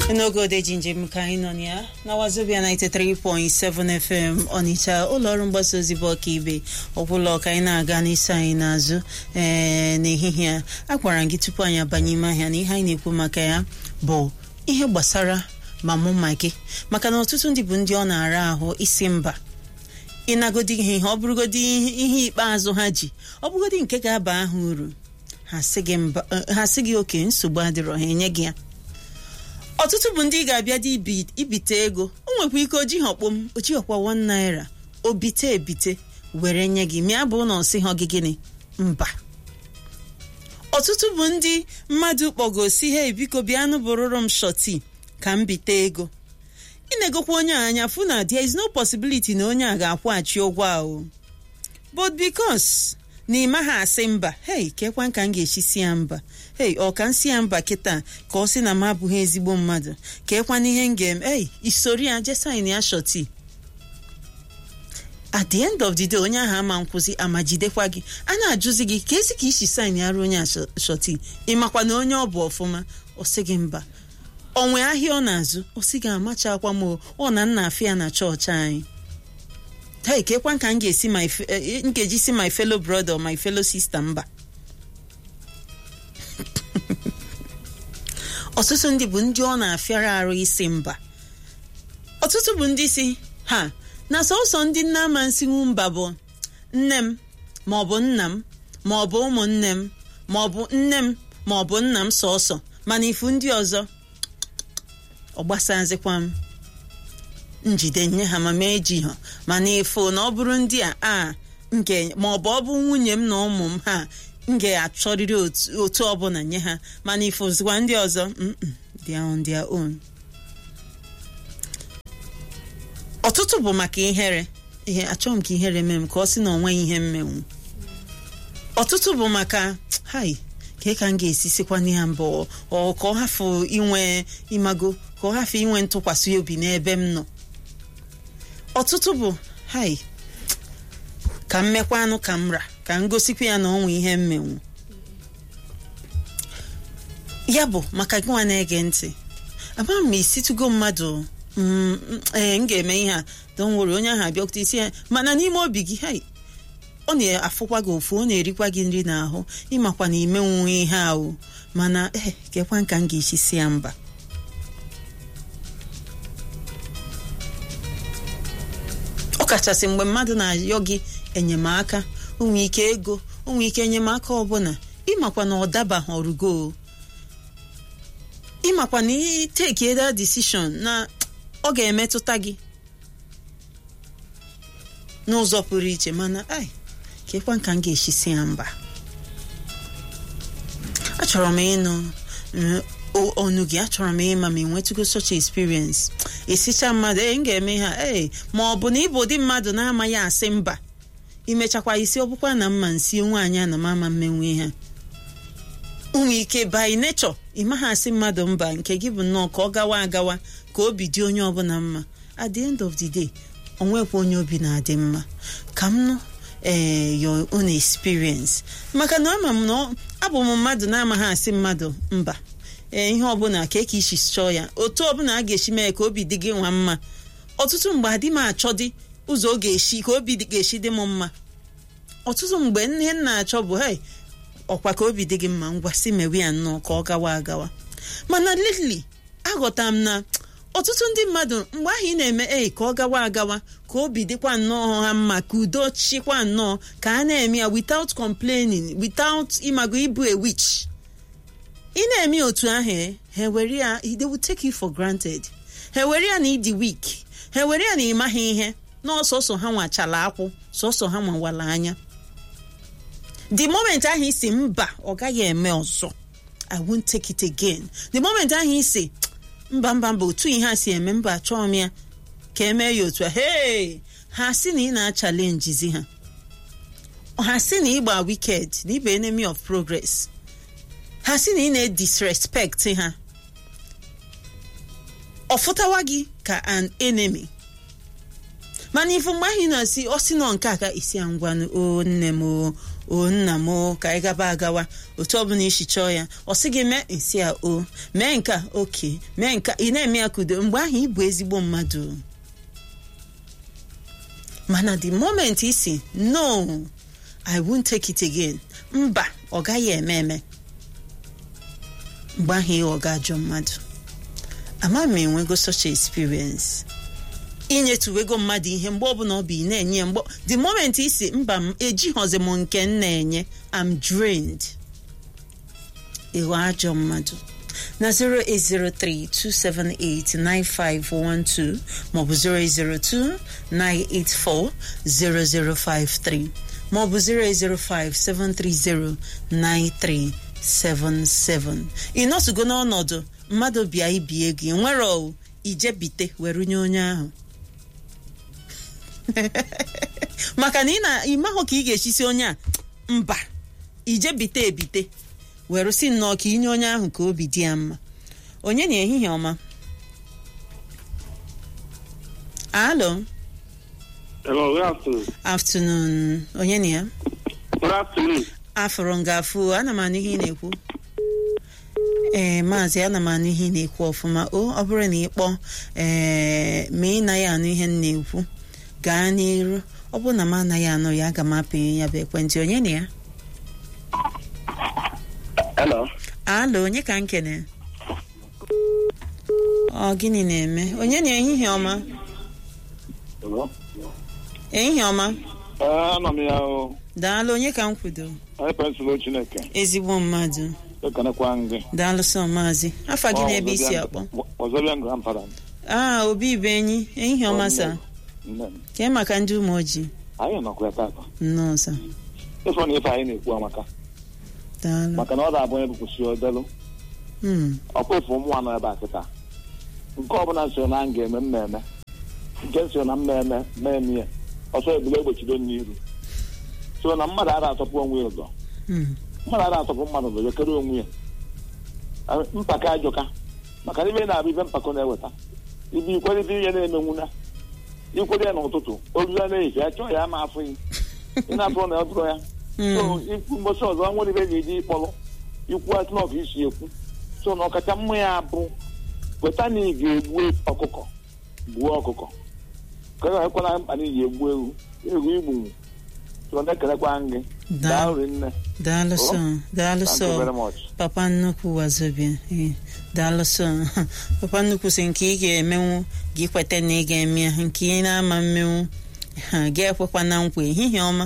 n'oge odeji njem ka anyị nọ ya na Wazobia 93.7 FM Onitsha ụlọọrụ mgbasa ozi bụ Ọkaibe ọbụla ka anyị na-aga n'isi anyị n'azụ n'ehihie a gwara gị tupu anyị abanye ime ahịa na ihe anyị na-ekwu maka ya bụ ihe gbasara ma mụ ma gị maka na ọtụtụ ndị bụ ndị ọ na-ara ahụ isi mba ịnagodi ihe ọ bụrụgodi ihe ikpeazụ ha ji ọ bụrụgodi nke ga-aba aha uru ha sị gị oke nsogbu adịrọ ha enye gị ya. Ọtụtụ bụ ndị ga-abịa dị ibite ego o nwekwa ike oji ha ọkpọm oji ọkwa 1 naira obite ebite were nye gị mịa bụ na ọsị ha gị gịnị mba. Ọtụtụ bụ ndị mmadụ kpọgosi ha ebiko bịanụ bụrụrụ m shọti ka m bite ego ị na-egokwa onye anya fụ na there is no possibility na onye a ga-akwụghachi ụgwọ ahụ but because na ịma ha asị mba hey kekwa ka m ga-echi si ya mba hey ọ ka m si ya mba kịta ka ọ sị na m abụghị ezigbo mmadụ kekwa n'ihe m ga-eme hey isori ya jesain ya shọti at the end of the day onye ahụ ama nkwụzi ama jidekwa gị a na-ajụzi gị ka esi ka isi sain ya ruo onye a shọti ịmakwa na onye ọ bụ ọfụma ọ sị gị mba onwe ahịa ọ na-azụ ọ sị gị amachakwa m ọ na nna afịa na chọọchị anyị hey kekwa ka m ga-esi nkeji si my fellow brother or my fellow sister mba. Ọtụtụ ndị bụ ndị ọ na-afịara arụ isi mba. Ọtụtụ bụ ndị si ha na sọsọ ndị nna ama nsinwu mba bụ nne m maọbụ nna m maọbụ ụmụnne m maọbụ nne m maọbụ nna m sọsọ mana ifu ndị ọzọ ọ gbasazikwa m njide nye ha ma mee ji ha mana ifo na ọ bụrụ ndị a nke maọbụ ọ bụ nwunye m na ụmụ m ha m ga-achọrịrị otu ọbụla nye ha mana ifozikwa ndị ọzọ they are on their own. Ọtụtụ bụ maka ihere achọghị m ka ihere mee m ka ọ sị na onweghị ihe mmenwu. Ọtụtụ bụ maka hai ka m ga-esi sikwa n'ihe mbụ ọ ka ọ hafụ inwe imago ka ọ hafụ inwe ntụkwasị obi n'ebe m nọ. Ọtụtụ bụ hai ka m mekwanụ ka m ra ka m gosikwa ya na ọnwụ ihe mmenwu ya bụ maka gị nwa na-ege ntị ama m isitugo mmadụ m ga-eme ihe a don't worry onye ahụ abịakwute isi ya mana n'ime obi gị hai ọ na-afụkwa gị ofu ọ na-erikwa gị nri n'ahụ ịmakwa na imenwu ihe ahụ mana gekwa nka m ga-esi si ya mba. Ọ kachasị mgbe mmadụ na-ayọ gị enyemaka onwe ike ego onwe ike enyemaka ọbụla ịmakwa na ọ dabaghị ọrụgo ịmakwa na iteke that decision na ọ ga-emetụta gị n'ụzọ pụrụ iche mana kekwa nka m ga-eshisi ya mba. Achọrọ m ịnụ ọnụ gị achọrọ m ịma ma enwetụgo such experience esicha mmadụ m ga-eme ha ma ọ bụ na ịbụ ụdị mmadụ na-amaghị asị mba imechakwa isi ọ bụkwa na mma nsi nwaanyị a na mama mmenwe ha onwe ike by nature ịmaghị asị mmadụ mba nke gị bụ nnọọ ka ọ gawa agawa ka obi dị onye ọbụla mma at the end of the day onwekwa onye obi na-adị mma ka m nụ your own experience maka na ama m na abụ m mmadụ na-amaghị asị mmadụ mba ihe ọbụla ka eke isi chọọ ya otu ọbụla a ga-esi mee ka obi dị gị nwa mma. Ọtụtụ mgbe adị m achọ dị ụzọ ọ ga-esi ka obi ga-esi dị m mma. Ọtụtụ mgbe ihe m na-achọ bụ ọkwa ka obi dị gị mma ngwa si mewe ya nnọọ ka ọ gawa agawa mana lately aghọtara m na ọtụtụ ndị mmadụ mgbe ahụ ị na-eme ka ọ gawa agawa ka obi dịkwa nnọọ ha mma ka udo chịkwa nnọọ ka a na-eme ya without complaining without ịmago ịbụ a witch ị na-eme otu ahụ ha were ya they will take you for granted ha were ya na ịdị weak ha were ya na ịmaghị ihe n'ọsọsọ ha nwachala akwụ sọsọ ha nwawala anya the moment ahụ isi mba ọ gaghị eme ọzọ I won't take it again the moment ahụ isi mba otu ihe a si eme mba achọọ m ya ka eme ya otu ha si na ị na-achalenjizi ha si na ịgba wicked na ịbụ enemy of progress ha si na ị na-disrespect ha ọ fụtawa gị ka an enemy mana ifu mgbe ahụ na-asị ọ sị nọ nke aka isi ngwanụ nne m o nna m ka anyị gaba agawa otu ọbụla isi chọọ ya ọ sị gị mee isi ya o mee nka oke mee nka ị na-eme ya kudo mgbe ahụ ị bụ ezigbo mmadụ mana the moment isi no I won't take it again mba ọ gaghị eme mgbe ahụ ị ọga ajọ mmadụ ama m enwego such experience inyetuwego mmadụ ihe mgbe ọbụla ọ bụ ị na-enye ya mgbe the moment isi mba m ejighọzi m nke m na-enye I'm drained ịghọ ajọ mmadụ na 08032789512 maọbụ 08029840053 maọbụ 08057309377 ị nọtụgo n'ọnọdụ mmadụ bịa ibi ego nwere ọwụ ije bite were nye onye ahụ maka na ịmahụ ka ị ga-echisi onye a mba ije bite ebite were si nnọọ ka inye onye ahụ ka obi dị ya mma onye na ehihie ọma alo hello good afternoon afternoon onye na ya good afternoon afọrọ ngafu ana m anụ ihe ị na-ekwu maazị ana m anụ ihe ị na-ekwu ọfụma ọ bụrụ na ịkpọ ma ị naghị anụ ihe m na-ekwu gaa n'iru ọ bụrụ na m anaghị anụ ya aga m apịnye ya bụ ekwentị onye na ya hello alo onye ka nkene ọ gịnị na-eme onye na ehihie ọma ehihie ọma ana m ya o daalụ onye ka m kwudo anyị pensụl Chineke ezigbo mmadụ ekenekwa gị daalụ sọ maazị afa gị na ebe isi akpọ ọzọbịa grandfather obi ibe enyi ehihie ọma sa kee maka ndị ụmụ ojii anyị nọkwa tata nnọọ sa ịfọ na ife anyị na-ekwu amaka daalụ maka na ọ ga-abụ onye bụkwụsị odelụ ọkwefu ụmụ anọ ebe a kịta nke ọbụla nso na nga eme mmemme nke nso na mmemme mmemme ya ọsọ ebule egbochido n'iru so na mmadụ ara atọpụ onwe ya ụzọ mmadụ ara atọpụ mmadụ ụzọ jekere onwe ya mpako ajọka maka ibe na-abụ ibe mpako na-eweta ibe ikwerite ihe na-emenwuna ikwere ya n'ụtụtụ orula na-ehife ya chọọ ya ama afọ ya ị na-atụrụ na ọdụrụ ya so ikwu mgbọsị ọzọ nwere ibe ga-eji ịkpọrọ ikwu atụnọkụ isi ekwu so na ọkacha mma ya bụ weta na ị ga-egbu ọkụkọ gbuo ọkụkọ ka ọ ekwana mkpa na iji egbu ewu igbu so na-ekelekwa gị daalụ nne daalụ sọ papa nnukwu wazobia daalụ sọ papa nnukwu sị nke ị ga-emenwu gị kweta na ị ga-eme ya nke ị na-ama mmenwu ga-ekwekwa na nkwa ehihie ọma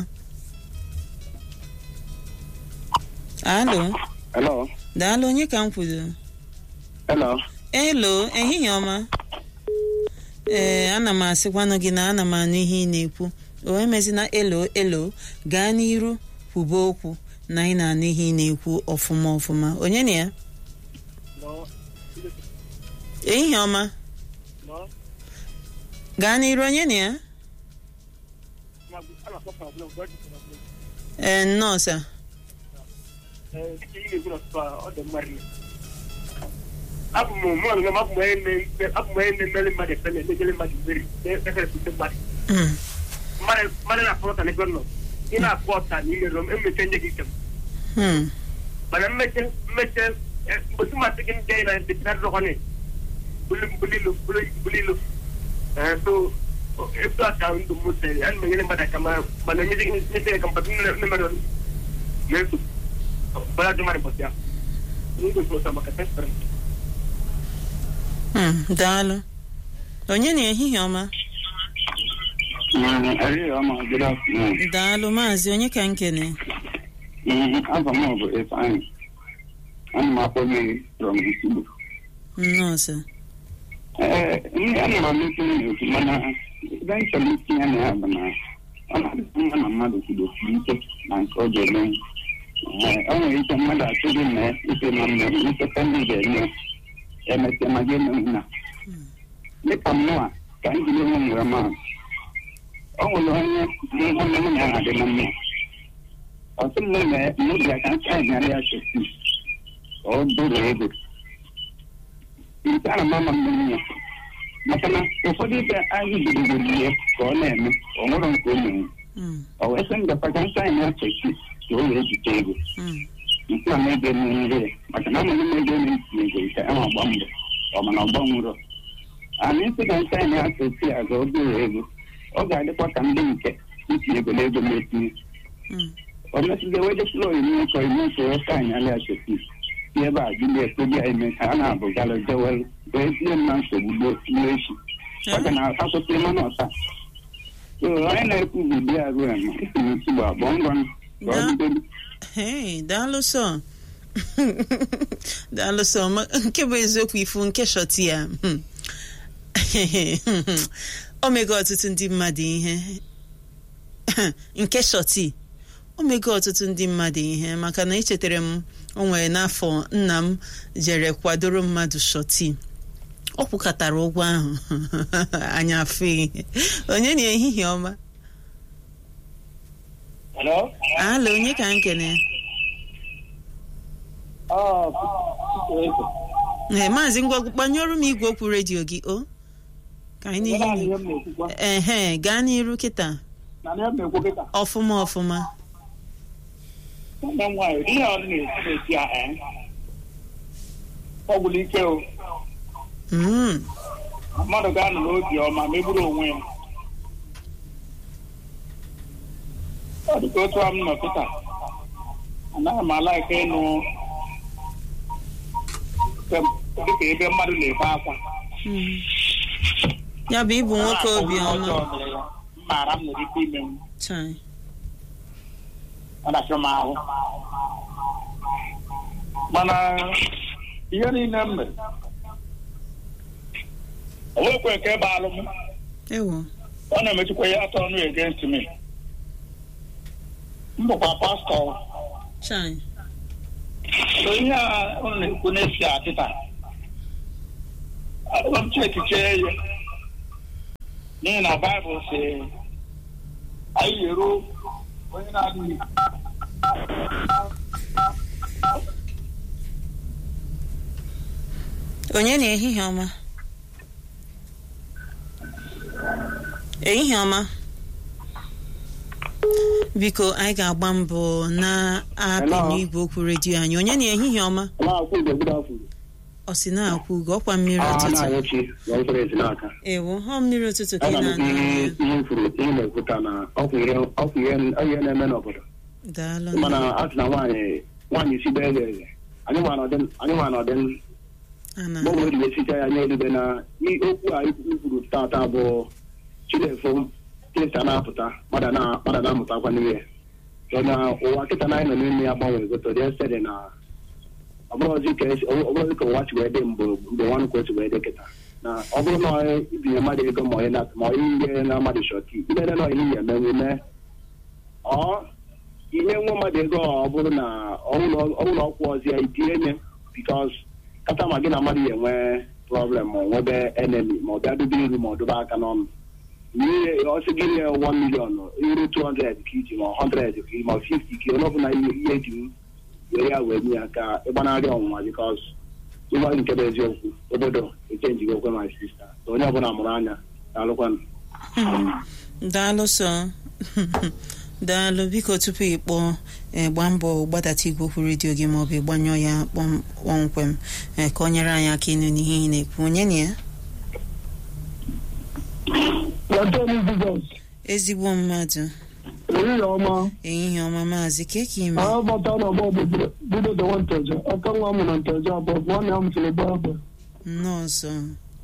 alo hello daalụ onye ka m kwudo elo ehihie ọma ana m asịkwanụ gị na ana m anụ ihe ị na-ekwu o emezina elo gaa n'iru kwuba okwu na ị na-anụ ihe ị na-ekwu ọfụma onye na ya ehihie ọma gaa n'iru onye na ya nnọọ sa abụ m mmadụ na abụ m onye na-emere mmadụ ekpere emegele mmadụ mmeri na-eferepụta mmadụ mmadụ na-akpọ ọta n'ebe nọ ị na-akpọ ọta na imere emeche nye gị ikem mana mmeche mgbosi masị gị ndị na ndịnadọkọnị bulilu so efu aka ndụ m sere a na-enyere mmadụ aka mana nyere ka mmadụ mmadụ na-eso bara dị mmadụ bọsị ya ndụ ọsa maka testere daalụ onye na ehihie ọma daalụ maazị onye ka nkene afọ m bụ Ifeanyị ana m akpọ mmiri from Isigbo nnọọsọ ndị a nọrọ n'ekere n'otu mana ebe m chọrọ itinye na ya bụ na ọ na-adịkwa mma na mmadụ kwudosiri ike na nke ọ ga-eme o nwere ike mmadụ achọghị na ike na mmemme ncheta ndị ga-eme emesịa ma ga-eme na dịka mmụọ ka ndị onwe nwere mmadụ ọ nwere onye nwanne m na ya adị na mmụọ ọtụ mmemme n'oge aka ncha nyara ya chesi ọ bụrụ ego nke a na-ama mmemme ya maka na ụfọdụ ibe anyị bidogoro ihe ka ọ na-eme ọ nwere nke o mere o wee sị ngapa ka ncha ya chesi ka o wee jite ego nke a na-ege n'ihe maka na amaghị m ego na-etinye ego nke ahụ agba mbọ ọ mana ọgba nwụrọ anyị sị na nke anyị asụsụ ya ga obere ego ọ ga-adịkwa ka ndị nke itinye ego n'ego na-etinye ọ mesịzi wee dịpụla oyime ka ime usoro ka anyị alị asụsụ si ebe a jụli ekpebi anyị mee ka a na-abụ galụ dewelu wee tinye m na nsogbu gboo echi maka na asụsụ mana ọta anyị na-ekwu bụ ya ruo ama isi n'isi bụ abụọ ngwa ka ọ bidoro. Daalụ sọ daalụ sọ nke bụ eziokwu ifu nke shọti ya o mego ọtụtụ ndị mmadụ ihe nke shọti o mego ọtụtụ ndị mmadụ ihe maka na echetara m o nwere n'afọ nna m jere kwadoro mmadụ shọti ọ kwụkọtara ụgwọ ahụ anya afọ ihe onye na ehihie ọma alo onye ka nkene maazị ngwa gbanyụrụ m igwe okwu redio gị o ka anyị n'ihe gaa n'iru kịta ọfụma ọfụma mmadụ ga-anọ n'obi ọma megburu onwe ya ọ dịka otu a m nọ kịta anaghị m ala ike ịnụ dịka ebe mmadụ na-ebe akwa ya bụ ịbụ nwoke obi ọma mara m nwere ike ime m ọ na-achọ m ahụ mana ihe niile m mere o nwekwe nke ebe alụ m ọ na-emechikwa ya atọ ọnụ against me m bụkwa pastọ so ihe a ụnụ na-ekwu n'esi atịta adịghị m chekiche ya n'ihi na Baịbụl si anyị yeru onye na-adịghị onye na-ehihie ọma ehihie ọma biko anyị ga-agba mbọ na-apị n'igwe okwu redio anyị onye na-ehihie ọma ọ si na-akwụ ụgwọ ọkwa mmiri ụtụtụ ewu ọ mmiri ụtụtụ ka ị na-ana daalụ mana a sị na nwaanyị isi be eze anyị nwa na ọdị mgbe o ji esicha ya nye elube na okwu a ikwuru tata bụ chilefo kịta na-apụta mmadụ na-amụtakwa n'ihe so na ụwa kịta na anyị nọ n'ime ya gbanwere gotodi esede na ọ bụrụzi ka ụwa chi wee dị mgbe nwanụ ka otu wee dị kịta na ọ bụrụ na ibinye mmadụ ego ma onye na-atụ ma onye ihe na mmadụ shọti imere na ihe ya emenwe mee ọ inye nwa mmadụ ego ọ bụrụ na ọbụla ọkwụ ọzi ya itinye nye bikos kata ma gị na mmadụ ya enwe problem ma nwebe enemi ma ọ bịa dobe iru ma ọ dobe aka n'ọnụ n'ihe ọsị gị nye 1 million iru 200 ka iji ma 100 ka ma 50 ka onye ọbụla ihe eji were ya wee nye ya ka ịgbanarị ọnwụnwa bikos ịgwa nke bụ eziokwu obodo echenjighị okwe my sister so onye ọbụla mụrụ anya daalụkwanụ daalụ sọ daalụ biko tupu ị kpọọ gbaa mbọ gbadata igwe okwu redio gị maọbụ ịgbanyụọ ya kpọmkwem ka ọ nyere anyị aka ịnụ n'ihe ị na-ekwu onye na ya ezigbo mmadụ ehihie ọma maazị ka eke ime nnọọsọ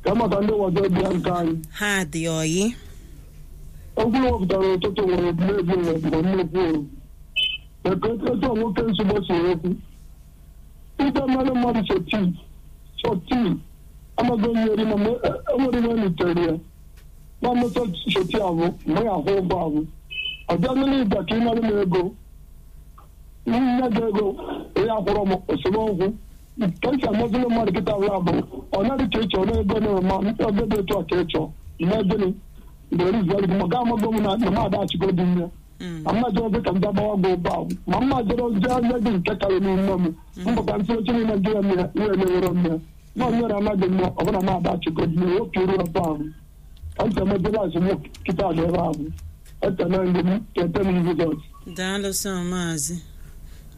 ha dị oyi ogwuru wepụtara ụtụtụ nwere ebumebu mgbe nnukwu etu nwoke nsogbu si ekwu ite mmadụ mmadụ chọti amaghị onye eri ma enwere ihe litere ya na mmeta chọti abụ mgbe ya akwụ ụgwọ abụ ọ bịa n'ile ịga ka ịnara m ego nne gị ego onye akwụrọ m esemokwu ka esi amazịrị mmadụ kịta abụ abụ ọ naghị ka ịchọ n'ego na-ema mkpọgebe etu a ka ịchọ ime gịnị mgbe rizọlụ ma gaa amago m na mmadụ achịgo dị nne ma mmadụ ọzọ ka ndị agbawa gị ụba ahụ ma mmadụ ozi anya gị nke karịrị n'ime m mbụka ntị oche niile gị eme ya ihe na-ewere mme na onyere anaghị mme ọbụna mmadụ achịgo dị nne oke iru ebe ahụ ka ntị emejela azụmụkịta dị ebe ahụ ekene ndị m kete m rizọt daalụ sọ maazị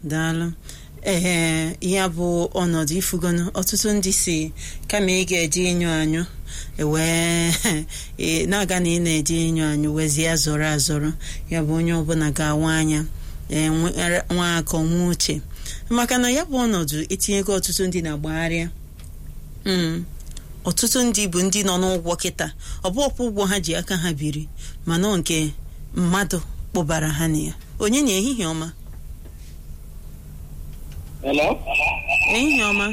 daalụ. Ya bụ ọnọdụ ifugono ọtụtụ ndị si kama ị ga-eje ịnyụ anyụ wee na-aga na ị na-eje ịnyụ anyụ wezie zọrọ azọrọ, ya bụ onye ọbụla ga-awa anya nwa akọ nwa uche, maka na ya bụ ọnọdụ etinyego ọtụtụ ndị na-agbagharịa. Ọtụtụ ndị bụ ndị nọ n'ụgwọ kịta, ọ bụ ọkwụ ụgwọ ha ji aka ha biri, mana nke mmadụ kpụbara ha na ya. Onye na ehihie ọma. Hello? Ehihie ọma.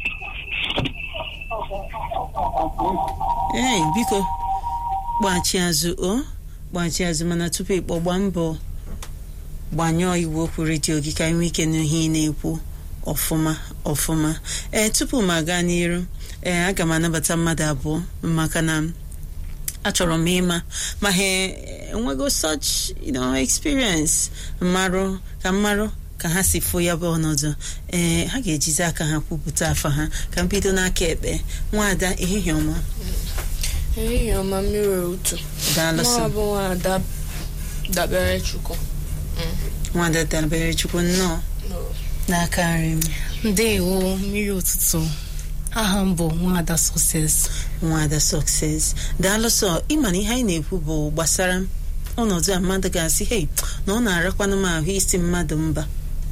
Biko gbachi azụ mana tupu ịkpọ gbaa mbọ gbanyụọ igwe okwu redio gị ka anyị nwee ike n'ihe ị na-ekwu ọfụma. Tupu m aga n'iru, aga m anabata mmadụ abụọ maka na achọrọ m ịma ma ha enwego such experience mmarụ ka ha si fụ ya bụ ọnọdụ. Ha ga-ejizi aka ha kwupụta afa ha ka m bido n'aka ekpe. Nwaada ehihie ọma. Ehihie ọma, mmiri otu. Daalụ sọ. Bụ Nwaada Daberechukwu. Nwaada Daberechukwu nnọọ n'aka nri m. Ndewo, mmiri ụtụtụ. Aha m bụ Nwaada Success. Daalụ sọ. Ịma na ihe anyị na-ekwu bụ gbasara ọnọdụ a mmadụ ga-asị na ọ na-arakwanụ m ahụ isi mmadụ mba.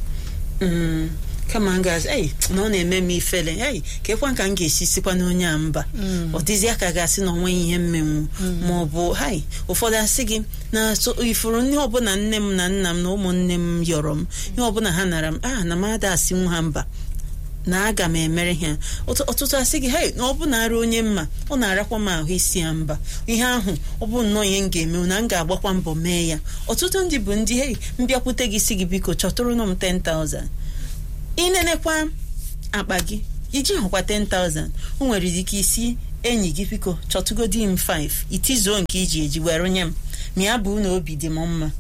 Kama m ga-asị na ọ na-eme m ifele ka ekwa ka m ga-esi sikwa n'onye a mba. Ọ dịzị aka ga-asị na onweghị ihe mmenwu, ma ọ bụ ụfọdụ asị gị na ifuru ndị ọbụla nne m na nna m na ụmụnne m yọrọ m ihe ọbụla ha nara m na m ada asị nwa ha mba na aga m emere ha. Ọtụtụ asị gị na ọ bụ na-arụ onye mma ọ na-arakwa m ahụ isi ya mba, ihe ahụ ọ bụ nnọọ ihe m ga-eme na m ga-agbakwa mbọ mee ya. Ọtụtụ ndị bụ ndị mbịakwute gị si gị biko chọtụrụ m 10,000. Ịnenekwa akpa gị iji hụkwa 10,000, o nwere ike isi enyi gị biko chọtụgodi m 5 itizuo nke iji eji were nye m ma ya bụ na obi dị m mma.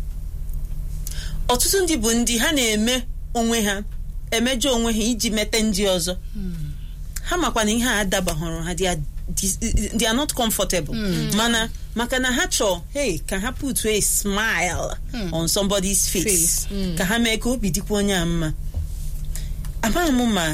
Ọtụtụ ndị bụ ndị ha na-eme onwe ha emejọ onwe ha iji mete ndị ọzọ. Ha makwa na ihe a adabahụrụ ha, they are not comfortable. Mana maka na ha chọọ ka ha put a smile on somebody's face, ka ha mee ka obi dịkwa onye a mma. Amaghị m ma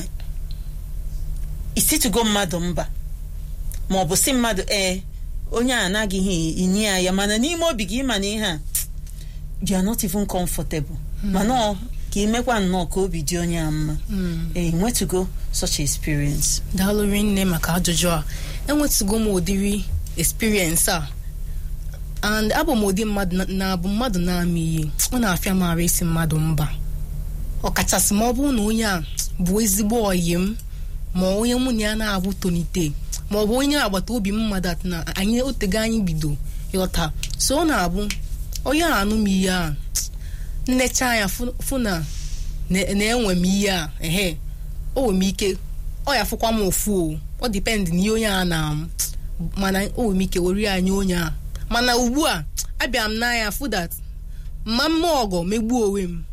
isitugo mmadụ mba ma ọ bụ si mmadụ onye a anaghị inye ya, mana n'ime obi gị ịma na ihe a you are not even comfortable, mana ka imekwa nnọọ ka obi dị onye a mma. Enwetugo such experience? Daalụ nne maka ajụjụ a. Enwetugo m ụdịrị experience a, and abụ m ụdị mmadụ na-abụ mmadụ na-ama iyi. Ọ na-afịa m arụ isi mmadụ mba, ọkachasị ma ọ bụrụ na onye a bụ ezigbo ọyị m, ma onye mụ na ya na-abụ tonite, ma ọ bụ onye agbata obi m mmadụ na anyị otego anyị bido ịghọta. So ọ na-abụ onye anụ m ihe a nnecha anya fụ na enwe m ihe a o nwere m ike ọ ya fụkwa m ofu ọ dipend n'ihe onye a na mana o nwere m ike were anya onye a. Mana ugbu a abịa m n'anya fụ that mma ọgọ megbuo onwe m,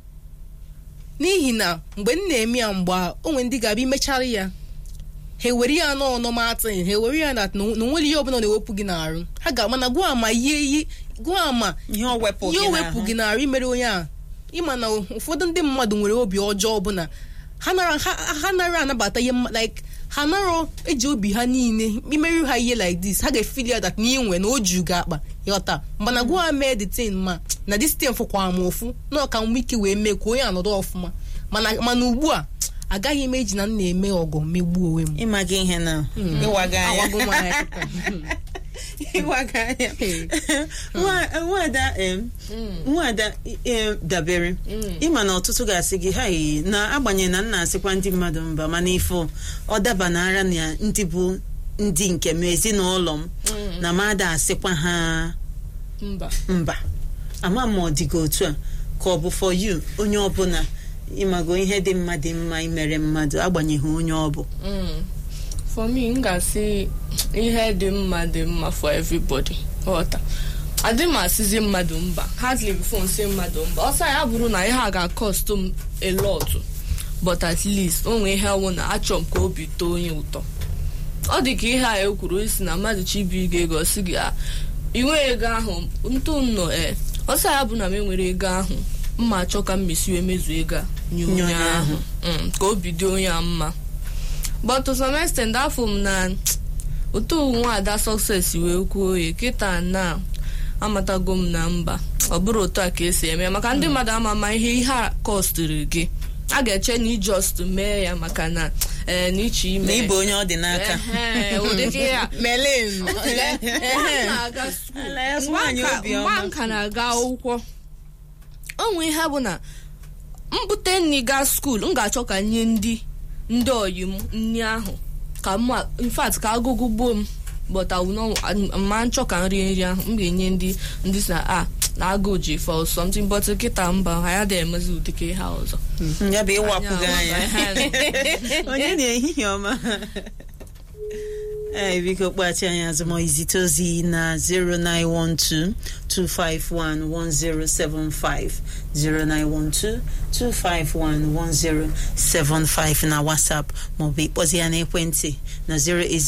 n'ihi na mgbe m na-eme ya mgbe onwe ndị ga-abịa imechara ya ha ewere ya n'ọnọmatị, ha ewere ya na onwere ihe ọbụla na-ewepụ gị n'arụ. Ha ga-ama na gwa ama ihe o wepụ gị n'arụ imere onye a. Ịma na ụfọdụ ndị mmadụ nwere obi ọjọọ ọbụla ha nara anabata ihe like ha nara eji obi ha niile imerụ ha ihe like this. Ha ga-efili ya that na inwe na o ju gị akpa ịghọta. Mana gwa mee the thing ma na this thing fụkwa m ofu na ọka m ike wee mee ka onye anọdụ ọfụma. Mana ugbu a agaghị m eji na m na-eme ọgọ megbuo onwe m. Ịma gị ihe na ịwaga anya ịwaga anya. Nwaada Dabere, ịma na ọtụtụ ga-asị gị na agbanyeghị na nna asịkwa ndị mmadụ mba, mana ifo ọ daba n'ara na ndị bụ ndị nke m ezinụlọ m na mmadụ asịkwa ha mba. Ama m ọ dịgo otu a ka ọ bụ for you onye ọbụla ịmago ihe dị mma imere mmadụ agbanyeghị onye ọ bụ. For me, m ga-asị ihe dị mma for everybody. Ọta adị m asịzi mmadụ mba hardly before nsị mmadụ mba ọsọ ya bụrụ na ihe a ga-cost m a lot, but at least o nwee ihe ọwụ na achọ m ka obi too onye ụtọ. Ọ dị ka ihe a ekwuru isi na mmadụ chibi gị ego sị gị inwe ego ahụ ntụ nnọọ ọsọ ya bụ na m enwere ego ahụ mma achọ ka mmesi wee mezuo ego nye onye ahụ ka obi dị onye a mma. But to some extent afọ m na otu nwaada success wee kwuo ya kịta na amatago m na mba ọ bụrụ otu a ka esi eme maka ndị mmadụ ama ihe a kọstụrụ gị a ga-eche na just mee ya maka na n'iche ime na ịbụ onye ọ dị n'aka mgbe nka na-aga akwụkwọ onwe ihe bụ na mbute nri gaa skuul m ga-achọ ka nye ndị oyi m nri ahụ ka m in fact ka agụgụ gbuo m but ma nchọ ka nri ahụ m ga-enye ndị si na agụụ ji for something but kịta mba ha ya dị emezi ụdịka ihe ọzọ ya bụ ịwapụga anya onye na-ehihie ọma biko kpachi anyị azụ ma izite ozi na 0912-251-1075 0912-251-1075 na WhatsApp maọbụ ịkpọzi ya n'ekwentị na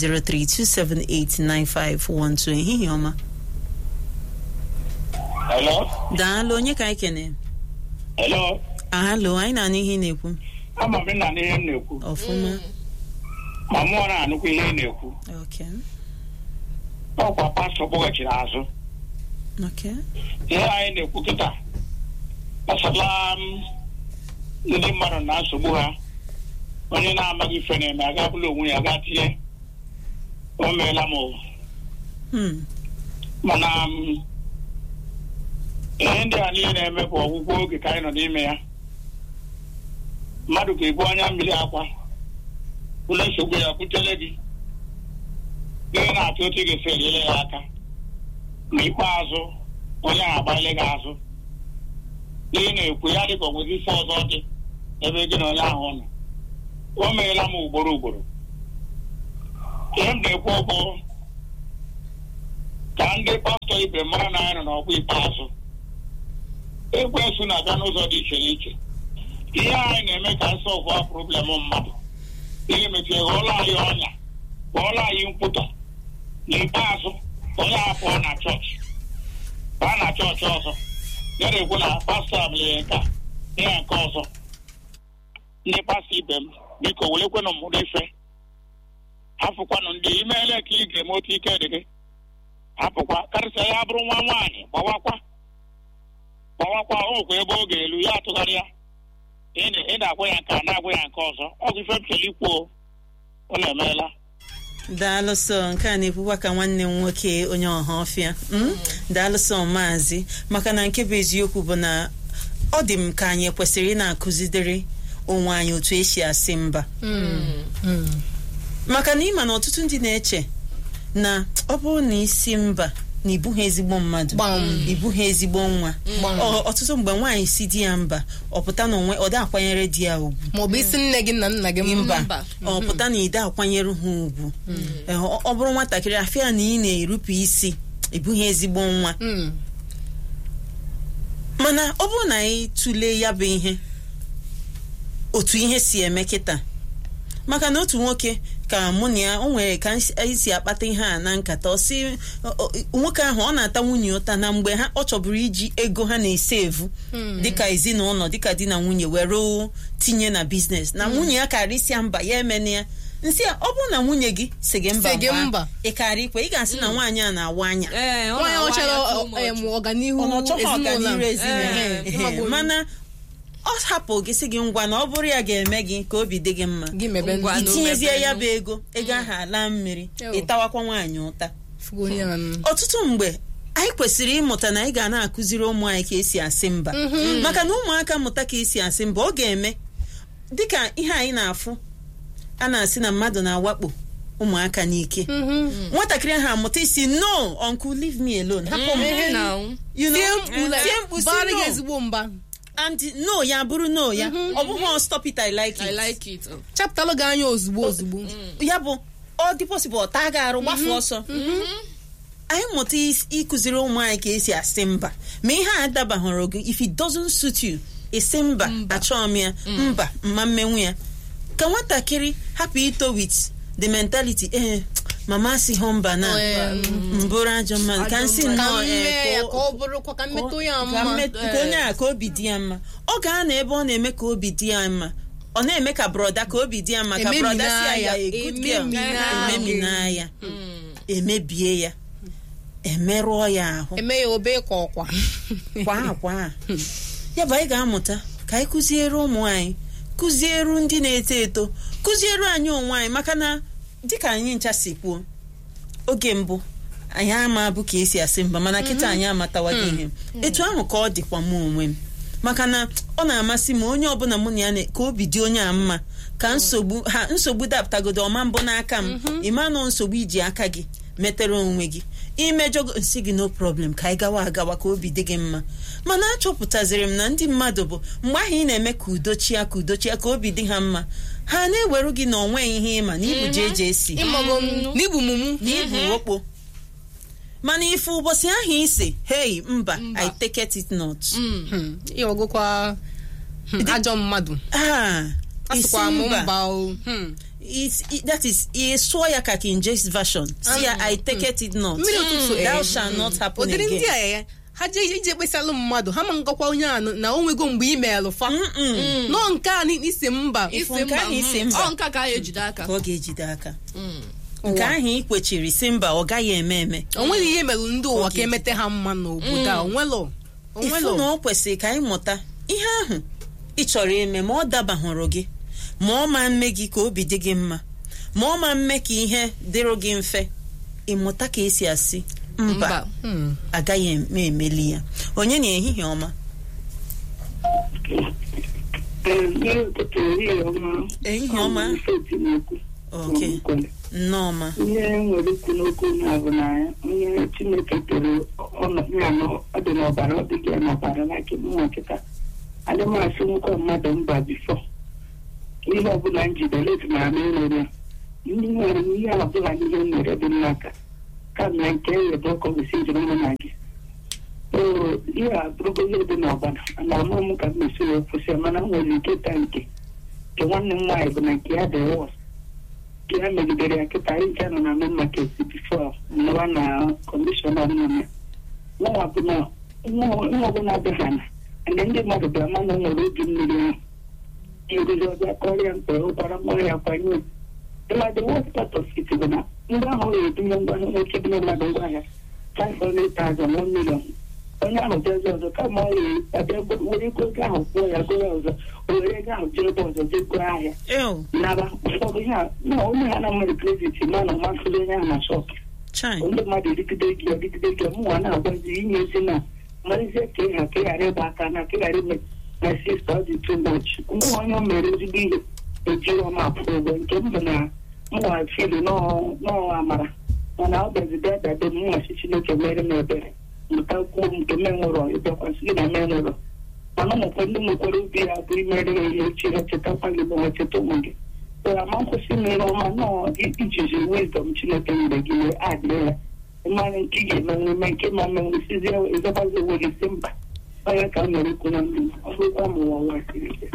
0803-278-9512 ehihie ọma. Hello? Daalụ, onye ka anyị kene? Hello? Hello, anyị na-anụ ihe na-ekwu. Ama m na ihe m na-ekwu. Ọfụma. Ma mụọ na-anụkwa ihe na-ekwu. Okay. Ọkwa pastọ kpọghachiri azụ. Okay. Ihe anyị na-ekwu kịta gbasara ndị mmadụ na nsogbu ha onye na-amaghị ife na-eme aga bụla onwe ya gaa tinye o meela m mana ihe ndị a niile na-eme bụ ọgwụgwọ oge ka anyị nọ n'ime ya. Mmadụ ga-ebu anya mmiri akwa ụlọ nsogbu ya kwutele gị gị na-atụ otu ị ga-esi enyere ya aka n'ikpeazụ onye ahụ agbalị gị azụ ihe na-ekwu ya dịka onwezi ife ọzọ dị ebe gị na onye ahụ nọ. O meela m ugboro ugboro. Ihe m na-ekwu ọkpọ ka ndị pastọ ibe mara na anyị nọ n'ọkwa ikpeazụ. Ekwensu na-abịa n'ụzọ dị iche n'iche. Ihe anyị na-eme ka nsọgụ problem mmadụ ihe mechie ghọọla anyị ọnya ghọọla anyị nkwụtọ n'ikpeazụ onye apụọ na chọọchị baa na chọọchị ọzọ ya na-ekwu na pastọ abụghị nka ihe nke ọzọ. Ndị pastọ ibe m biko welekwenụ mụrụ ife hapụkwanụ ndị imeela ka ị ga-eme otu ike dị gị hapụkwa karịsịa ya bụrụ nwa nwaanyị gbawakwa okwe ebe ọ ga-elu ya atụgharị ya ị na-agwa ya nke a na-agwa ya nke ọzọ ọgwụ ife mcheli ikwuo ọ na-emeela. Daalụ sọ nke a na-ekwukwa ka nwanne m nwoke onye Ọhafịa daalụ sọ maazị maka na nke bụ eziokwu bụ na ọ dị m ka anyị kwesịrị ị na-akụzidere onwe anyị otu esi asị mba maka na ịma na ọtụtụ ndị na-eche na ọ bụrụ na isi mba na ibughị ezigbo mmadụ ibughị ezigbo nwa ọtụtụ mgbe nwaanyị si di ya mba ọ pụta na onwe ọ da akwanyere di ya ugwu maọbụ isi nne gị na nna gị mba ọ pụta na ide akwanyere ha ugwu ọ bụrụ nwatakịrị afịa na ị na-erupụ isi ibughị ezigbo nwa mana ọ bụrụ na anyị tụlee ya bụ ihe otu ihe si eme kịta maka na otu nwoke ka mụ na ya o nwere ka anyị si akpata ihe a na nkata ọ sị nwoke ahụ ọ na-ata nwunye ụta na mgbe ọ chọburu iji ego ha na-esevu dịka ezinụlọ dịka di na nwunye were tinye na biznes na nwunye ya karịsịa mba ya emena ya nsị ọ bụrụ na nwunye gị si gị mba ị karị ikwe ị ga-asị na nwaanyị a na-awa anya nwaanyị ọ chọrọ ọganihu ezinụlọ mana ọ hapụ gị sị gị ngwa na ọ bụrụ ya ga-eme gị ka obi dị gị mma itinyezie ya bụ ego ahụ ala mmiri ịtawakwa nwaanyị ụta. Ọtụtụ mgbe anyị kwesịrị ịmụta na anyị ga na-akụziri ụmụ anyị ka esi asị mba maka na ụmụaka mụta ka esi asị mba ọ ga-eme dịka ihe anyị na-afụ a na-asị na mmadụ na-awakpo ụmụaka n'ike nwatakịrị ahụ amụta isi no uncle leave me alone hapụ m and no ya bụrụ no ya ọ bụghị stop it I like it chaptalụ gị anya ozugbo ya bụ ọ dị possible taa gị arụ gbafu ọsọ anyị mụta ịkụziri ụmụ anyị ka esi asị mba ma ihe a dabahụrụ gị if it doesn't suit you esi mba achọọ m ya mba mma mmenwu ya ka nwatakịrị hapụ ito with the mentality mama si hụ mba na mbụrụ ajọ mmadụ ka nsị nnọọ ka ọ bụrụkwa ka mmetụ ya mma ka onye a ka obi dị ya mma ọ ga na ebe ọ na-eme ka obi dị ya mma ọ na-eme ka broda ka obi dị ya mma ka broda si ya ememina ya emebie ya emerụọ ya ahụ eme ya obe ka ọkwa kwa ya bụ anyị ga-amụta ka anyị kụziere ụmụ anyị kụziere ndị na-eto eto kụziere anyị onwe anyị maka na dịka anyị ncha si kwuo oge mbụ anyị ama bụ ka esi asị mba mana kịta anyị amatawaghị ihe etu ahụ ka ọ dịkwa m onwe m maka na ọ na-amasị m onye ọbụla mụ na ya ka obi dị onye a mma ka nsogbu dapụtagodo ọma mbụ n'aka m ịma nọ nsogbu iji aka gị metere onwe gị imejọ nsị gị no problem ka anyị gawa agawa ka obi dị gị mma mana achọpụtaziri m na ndị mmadụ bụ mgbe ahụ ị na-eme ka udochia ka obi dị ha mma ha na-eweru gị na onwe ihe ịma na ibu jeje esi n'ibu mumu n'ibu okpo mana ife ụbọchị ahụ ise hey mba I take it not ịghọgokwa ajọ mmadụ asịkwa m mba that is sụọ ya ka King James version si ya I take it not thou shall not happen again ụdịrị ndị a ha je ije ekpesalụ mmadụ ha ma ngakwa onye a na onwego mgbe imeelụ fa nọ nke a isi mba ọ nke ka ejide aka ka ọ ga-ejide aka nke ahụ ị kwechiri si mba ọ gaghị eme o nweghị ihe merụ ndị ụwa ka emete ha mma n'obodo a onwelo ifu na o kwesịrị ka anyị mụta ihe ahụ ị chọrọ ime ma ọ dabahụrụ gị ma ọ ma mme gị ka obi dị gị mma ma ọ ma mme ka ihe dịrị gị mfe ịmụta ka esi asị mba agaghị emeli ya onye na ehihie ọma ehihie ọma oke nneọma ihe nwere ikwu n'okwu na-abụ na onye Chineke kere ọnọ ọ dị n'ọbara ọ dịghị ya n'ọbara na nwa nkịta adịmasị nwekwa mmadụ mba bifọ ihe ọbụla njidere etimara na enwere ndị nwere ihe ọbụla n'ihe nwere dị n'aka ka na nke ebe ọkọ mesi jiri mụ na gị ihe a bụrụgo ihe dị n'ọbara na ọmụmụ ka mmesi wee kwụsị mana nwere ike ta nke nwanne m nwaanyị bụ na nke ya dị wọs ka ya megidere ya kịta anyị nke nọ na main market bifọ nọwa na kọndishọna nne nwa ọbụla adịghị ana and ndị mmadụ bịa ma na o nwere obi mmiri ahụ egozi ọbịa kọrịa mkpe ụbara mmụọ ya kwanye ịmadị what part of it bụ na ndị ahụ ga-edunye ngwa nwoke dị mmadụ ngwa ahịa 500,000 1 million onye ahụ bịazi ọzọ kama ọ ga-abịa were ego ahụ kwụọ ya gụọ ya ọzọ o were ego ahụ jee ebe ọzọ jee gụọ ahịa naba ụfọdụ ihe na onye ha na mmadụ kredit ma na mmasịrị onye ahụ na shọp ndị mmadụ erigide gị mụnwa na-agwazi inye ezi na marizie ka ị ghara ịgba aka na ka ị ghara ime na sista ọ dị too much mgbe onye o mere ezigbo ihe ejiri ọma apụrụ ụgwọ nke mbụ na mụnwa fili n'ọnwa amara mana ọ bịazide dade m nwachi Chineke mere m ebere mụtakwuo nke menwụrọ ịbịakwasị gị na menwụrọ mana ụmụkwe ndị nwekwara obi ya bụ imere ya ihe echi ha chetakwa gị ma cheta ụmụ gị ama nkwụsị mere ọma nọọ ijizi wisdom Chineke nyere gị wee adịrị ya mmanụ nke ị ga-emenwe ime nke ma menwe sizie ịzọbazi onwe gị si mba onye ka m mere ikwu na ndụ ọ bụrụkwa m ụwa nwa siri ike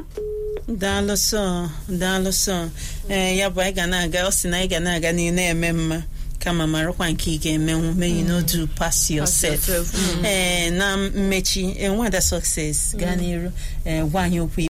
daalụ sọ ya bụ anyị ga na-aga ọ sị na anyị ga na-aga n'ihu na-eme mma kama marakwa nke ị ga-emenwu may you no do pass yourself na mmechi nwada success gaa n'iru gwa anyị okwu